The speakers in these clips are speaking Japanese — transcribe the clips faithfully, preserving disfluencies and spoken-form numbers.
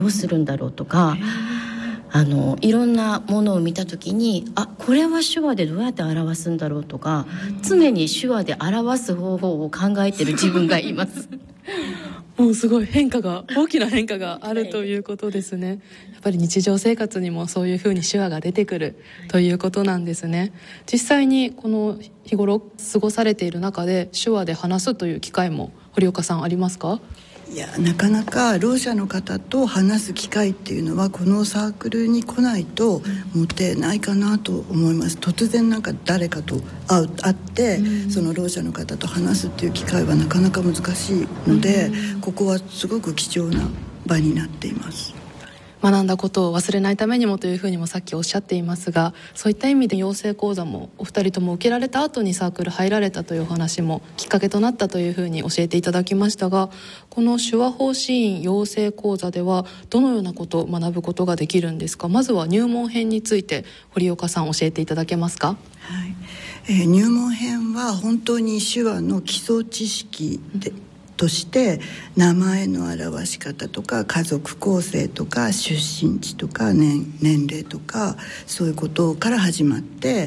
どうするんだろうとか、あのいろんなものを見た時に、あ、これは手話でどうやって表すんだろうとか、常に手話で表す方法を考えてる自分がいますもうすごい変化が大きな変化があるということですね。やっぱり日常生活にもそういうふうに手話が出てくるということなんですね。実際にこの日頃過ごされている中で手話で話すという機会も堀岡さんありますか？ いや、なかなかろう者の方と話す機会っていうのはこのサークルに来ないと持ってないかなと思います。突然なんか誰かと会う会って、うん、そのろう者の方と話すっていう機会はなかなか難しいので、うん、ここはすごく貴重な場になっています。 学んだことを忘れないためにもというふうにもさっきおっしゃっていますが、そういった意味で養成講座もお二人とも受けられた後にサークル入られたというお話もきっかけとなったというふうに教えていただきましたが、この手話法支援養成講座ではどのようなことを学ぶことができるんですか？まずは入門編について堀岡さん教えていただけますか？ はい、えー、入門編は本当に手話の基礎知識で、うんとして名前の表し方とか家族構成とか出身地とか 年, 年齢とかそういうことから始まって、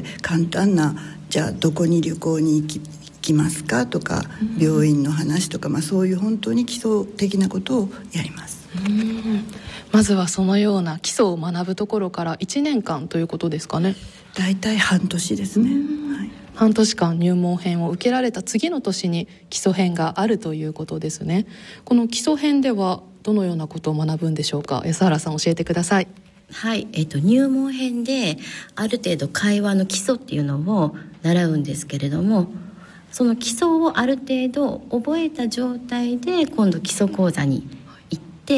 簡単なじゃあどこに旅行に行き、行きますかとか、うん、病院の話とか、まあ、そういう本当に基礎的なことをやります。 うん、まずはそのような基礎を学ぶところからいちねんかんということですかね？ だいたい半年ですね。はい、 半年間入門編を受けられた次の年に基礎編があるということですね。この基礎編ではどのようなことを学ぶんでしょうか？安原さん教えてください。 はい、えっと、入門編である程度会話の基礎っていうのを習うんですけれども、その基礎をある程度覚えた状態で今度基礎講座に行って、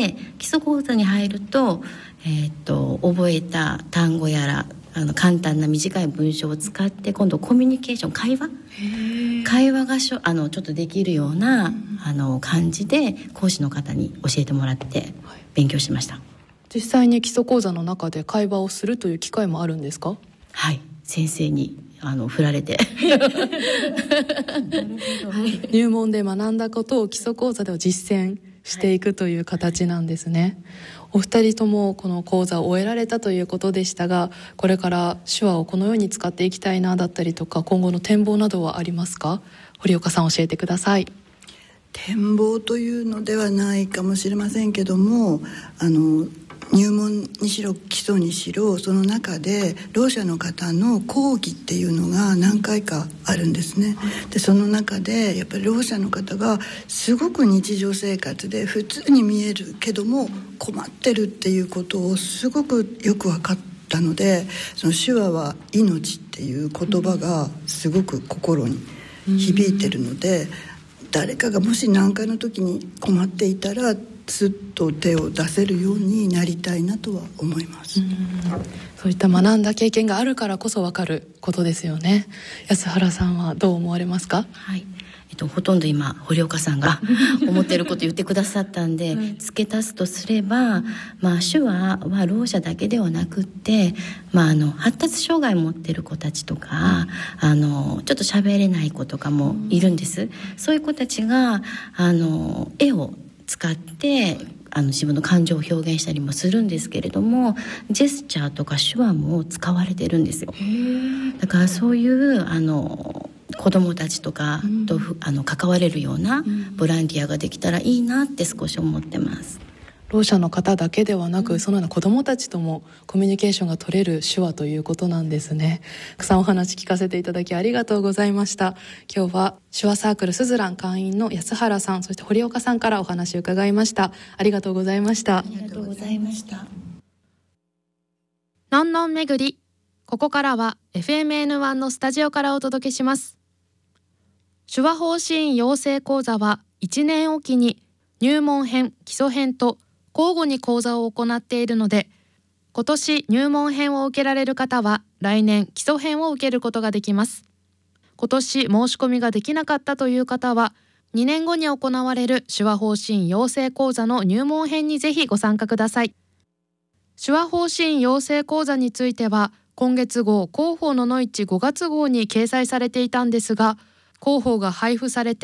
基礎講座に入ると、えっと、覚えた単語やらあの簡単な短い文章を使って今度コミュニケーション会話会話がしょあのちょっとできるような、うん、あの感じで講師の方に教えてもらって勉強しました。はい、 実際に基礎講座の中で会話をするという機会もあるんですか？ はい、先生にあの振られて入門で学んだことを基礎講座では実践していくという形なんですね。はい、お二人ともこの講座を終えられたということでしたが、これから手話をこのように使っていきたいなだったりとか、今後の展望などはありますか？堀岡さん教えてください。 展望というのではないかもしれませんけども、あの入門にしろ基礎にしろ、その中でろう者の方の講義っていうのが何回かあるんですね。でその中でやっぱりろう者の方がすごく日常生活で普通に見えるけども困ってるっていうことをすごくよく分かったので、その手話は命っていう言葉がすごく心に響いてるので、誰かがもし何かの時に困っていたらすっと手を出せるようになりたいなとは思います。うん、 そういった学んだ経験があるからこそ分かることですよね。安原さんはどう思われますか？ はい、えっと、ほとんど今堀岡さんが思っていること言ってくださったんで、はい、付け足すとすれば、まあ、手話はろう者だけではなくって、まあ、あの発達障害を持っている子たちとか、あのちょっと喋れない子とかもいるんです。そういう子たちがあの絵を使ってあの自分の感情を表現したりもするんですけれども、ジェスチャーとか手話も使われてるんですよ。だからそういうあの子どもたちとかと、うん、あの関われるようなボランティアができたらいいなって少し思ってます。 ろう者の方だけではなく、そのような子どもたちともコミュニケーションが取れる手話ということなんですね。たくさんお話聞かせていただきありがとうございました。今日は手話サークルすずらん会員の安原さん、そして堀岡さんからお話を伺いました。ありがとうございました。 ありがとうございました。 のんのん巡り、ここからは エフエムエヌワン のスタジオからお届けします。手話法支援養成講座はいちねんおきに入門編、基礎編と交互に講座を行っているので、今年入門編を受けられる方は来年基礎編を受けることができます。今年申し込みができなかったという方は、にねんごに行われる手話法支援養成講座の入門編にぜひご参加ください。手話法支援養成講座については今月号広報ののいちごがつ号に掲載されていたんですが、広報が配布されて